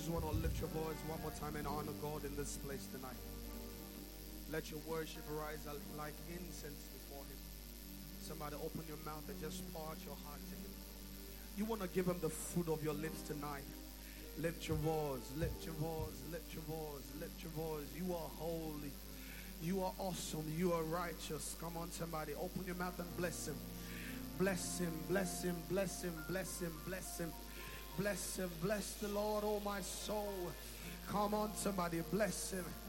just want to lift your voice one more time and honor God in this place tonight. Let your worship rise like incense before Him. Somebody open your mouth and just pour out your heart to Him. You want to give Him the fruit of your lips tonight. Lift your voice, lift your voice, lift your voice, lift your voice. You are holy. You are awesome. You are righteous. Come on, somebody. Open your mouth and bless Him. Bless Him, bless Him, bless Him, bless Him, bless Him. Bless Him, bless the Lord, oh my soul. Come on, somebody. Bless Him.